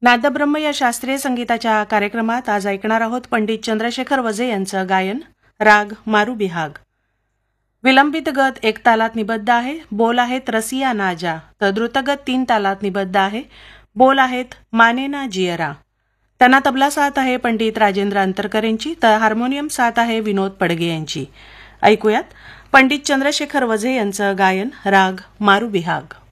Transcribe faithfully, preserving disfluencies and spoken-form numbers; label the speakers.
Speaker 1: नादब्रह्म या शास्त्रीय संगीताच्या कार्यक्रमात आज ऐकणार आहोत पंडित चंद्रशेखर वझे यांचं गायन. राग मारू बिहाग. विलंबित गत एक तालात निबद्ध आहे. बोल आहेत रसिया नाजा. तर द्रुतगत तीन तालात निबद्ध आहे. बोल आहेत मानेना जियरा. त्यांना तबला साथ आहे पंडित राजेंद्र अंतरकर यांची, तर हार्मोनियम साथ आहे विनोद पडगे यांची. ऐकूयात पंडित चंद्रशेखर वझे यांचं गायन. राग मारू बिहाग.